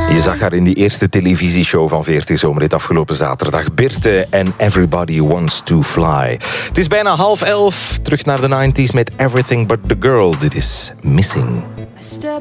Je zag haar in die eerste televisieshow van VRT Zomerhit afgelopen zaterdag. Birte en Everybody Wants to Fly. Het is bijna 10:30. Terug naar de 90s met Everything But The Girl. Dit is Missing.